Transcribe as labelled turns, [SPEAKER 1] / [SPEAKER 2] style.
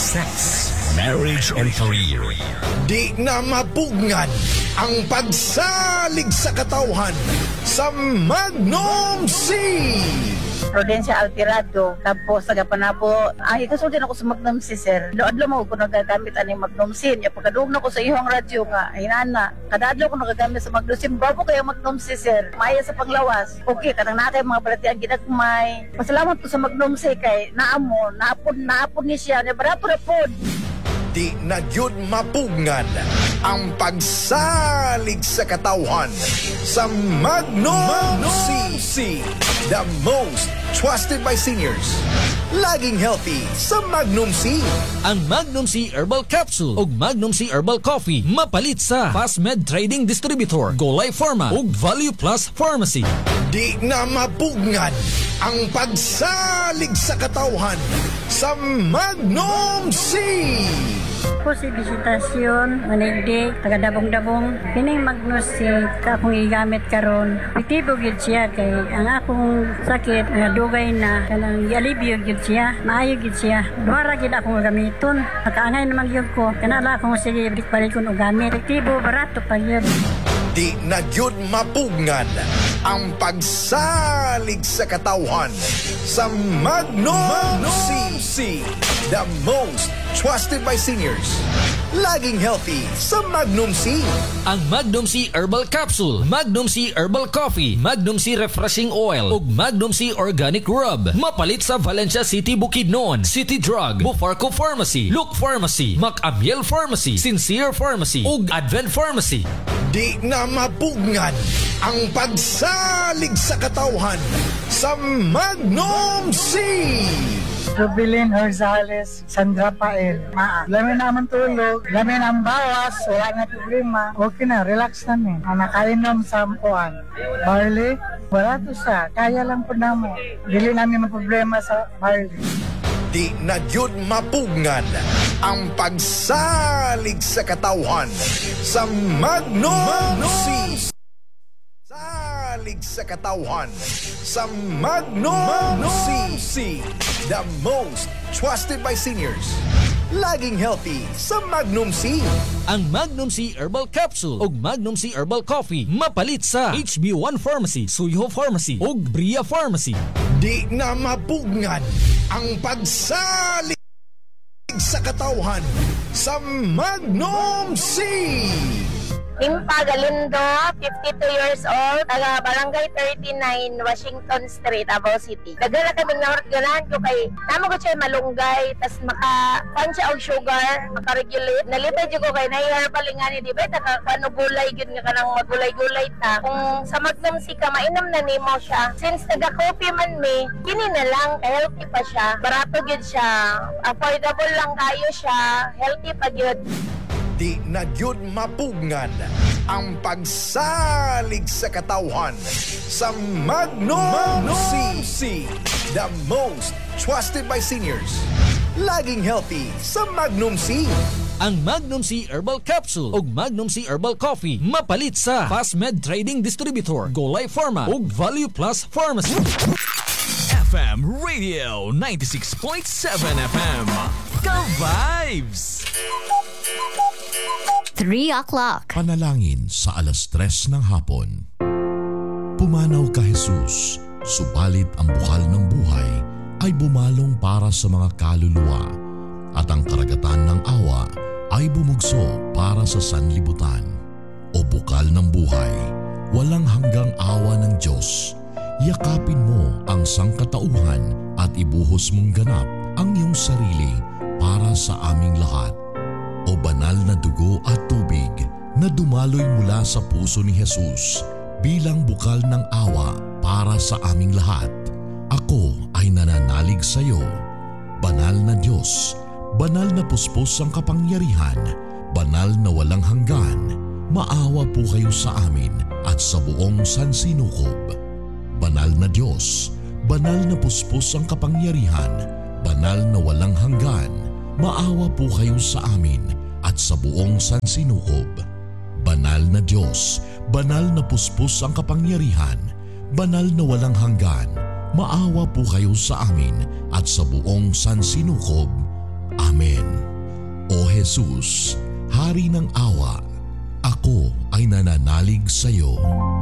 [SPEAKER 1] sex, marriage and career.
[SPEAKER 2] Di na mapugnan ang pagsalig sa katawhan sa Magnum C.
[SPEAKER 3] Prudencia Altirado, tapos nagapana po, ikasultin ako sa Magnum C, sir. Doadlo mo ko nagagamit ani Magnum C. Pagkaduog na ko sa ihong radyo nga, hinana, kadadlo ko nagagamit sa Magnum C. Bago kayo Magnum C, sir. Maya sa panglawas. Okay, katang natay mga palatian ginagmay. Pasalamat ko sa Magnum C kay naapon ni siya. Barato na po.
[SPEAKER 2] Di na yun mapugnan ang pagsalig sa katawhan sa Magnum C. The most trusted by seniors. Laging healthy sa Magnum C.
[SPEAKER 4] Ang Magnum C Herbal Capsule ug Magnum C Herbal Coffee mapalit sa Fastmed Trading Distributor, Golay Pharma ug Value Plus Pharmacy.
[SPEAKER 2] Di na mapugnan ang pagsalig sa katawhan sa Magnum C.
[SPEAKER 5] Po si Bisitasyon, manigdig, taga-dabong-dabong. Kining magnosik akong igamit karon. Epektibo gyud siya kay ang akong sakit nga dugay na kanang alibyo gyud siya, maayo gyud siya. Duha gyud akong gamiton. Nakaangay naman gyud ko. Kanala akong sige balik og gamit. Epektibo barato pa gyud.
[SPEAKER 2] Di na yun mapugnan ang pagsalig sa katawhan sa Magnum C. The most trusted by seniors. Laging healthy sa Magnum C.
[SPEAKER 4] Ang Magnum C Herbal Capsule, Magnum C Herbal Coffee, Magnum C Refreshing Oil ug Magnum C Organic Rub mapalit sa Valencia City, Bukidnon, City Drug, Bufarco Pharmacy, Look Pharmacy, Macamiel Pharmacy, Sincere Pharmacy ug Advent Pharmacy.
[SPEAKER 2] Di na mapugnan ang pagsalig sa katawhan sa Magnum C.
[SPEAKER 6] Rubilin Orzales, Sandra Pael, Maa. Lamin naman tulog, lamin ang bawas, wala na problema. Okay na, relax namin. Nakainom sa ampuan. Barley, wala to sa, kaya lang po namin. Dili namin problema sa barley.
[SPEAKER 2] Di na yun mapugnan ang pagsalig sa katawhan sa Magnum C. Salig sa katawhan sa Magnum C. The most trusted by seniors. Laging healthy sa Magnum C.
[SPEAKER 4] Ang Magnum C Herbal Capsule ug Magnum C Herbal Coffee mapalit sa HB1 Pharmacy, Suyho Pharmacy ug Bria Pharmacy.
[SPEAKER 2] Di na mapugnan ang pagsalig sa katawhan sa Magnum C.
[SPEAKER 3] Impa Galindo, 52 years old, taga Barangay 39, Washington Street, Davao City. Nagala kami ng ganahan ko kay namo ko siya malunggay, tas maka-pan siya og sugar, maka-regulate. Nalipay ko kay na-herbal nga ni, di ba? Ano gulay, yun nga kanang magulay-gulay ta. Kung sa Magnum C ka, mainam na nimo siya. Since taga-coffee man me, kini na lang, healthy pa siya. Barato yun siya. Affordable lang kayo siya. Healthy pa yun.
[SPEAKER 2] Di na yun mapugnan ang pagsalig sa katawhan sa Magnum C. The most trusted by seniors. Laging healthy sa Magnum C.
[SPEAKER 4] Ang Magnum C Herbal Capsule ug Magnum C Herbal Coffee mapalit sa Fastmed Trading Distributor, Golay Pharma ug Value Plus Pharmacy.
[SPEAKER 1] FM Radio 96.7 FM. Ka-Vibes!
[SPEAKER 7] 3 o'clock.
[SPEAKER 8] Panalangin sa 3:00 ng hapon. Pumanaw ka Jesus, subalit ang bukal ng buhay ay bumalong para sa mga kaluluwa at ang karagatan ng awa ay bumugso para sa sanlibutan. O bukal ng buhay, walang hanggang awa ng Diyos, yakapin mo ang sangkatauhan at ibuhos mong ganap ang iyong sarili para sa aming lahat. O banal na dugo at tubig na dumaloy mula sa puso ni Jesus bilang bukal ng awa para sa aming lahat. Ako ay nananalig sa iyo. Banal na Diyos, banal na puspos ang kapangyarihan, banal na walang hanggan, maawa po kayo sa amin at sa buong sansinukob. Banal na Diyos, banal na puspos ang kapangyarihan, banal na walang hanggan, maawa po kayo sa amin at sa buong sansinukob. Banal na Diyos, banal na puspos ang kapangyarihan, banal na walang hanggan, maawa po kayo sa amin at sa buong sansinukob. Amen. Jesus, Hari ng awa, ako ay nananalig sa iyo.